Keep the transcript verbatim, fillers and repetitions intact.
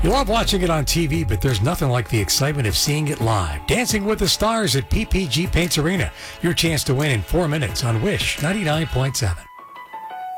You love watching it on T V, but there's nothing like the excitement of seeing it live. Dancing with the Stars at P P G Paints Arena. Your chance to win in four minutes on Wish ninety-nine point seven.